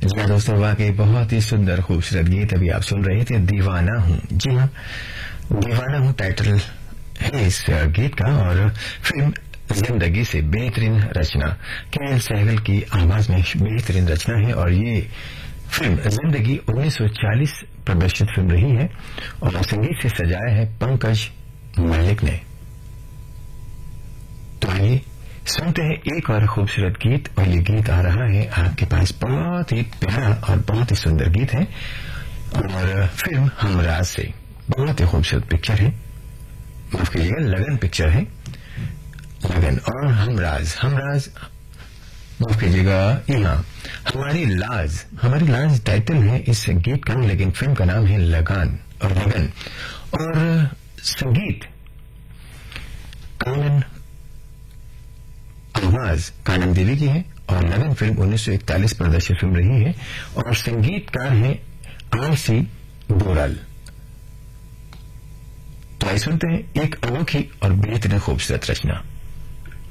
जी हाँ दोस्तों, वाकई बहुत ही सुंदर खूबसूरत गीत अभी आप सुन रहे थे। दीवाना हूँ, जी हाँ, दीवाना हूँ टाइटल है इस गीत का। और फिल्म जिंदगी से बेहतरीन रचना, के सहगल की आवाज में बेहतरीन रचना है। और ये फिल्म जिंदगी 1940 प्रदर्शित फिल्म रही है और संगीत से सजाया है पंकज मलिक ने। तो आइए सुनते हैं एक और खूबसूरत गीत। और ये गीत आ रहा है आपके पास, बहुत ही प्यारा और बहुत ही सुंदर गीत है। और फिल्म हमराज से, बहुत ही खूबसूरत पिक्चर है, माफ कीजिएगा लगन पिक्चर है, लगन। और हमराज माफ कीजिएगा, यहाँ हमारी लाज टाइटल है इस गीत का, लेकिन फिल्म का नाम है लगान और लगन। और संगीत आवाज कानन देवी की है और लगन फिल्म 1941 प्रदर्शित फिल्म रही है और संगीतकार है आर.सी. बोराल। तो आइए सुनते हैं एक अनोखी और बेहतरीन खूबसूरत रचना।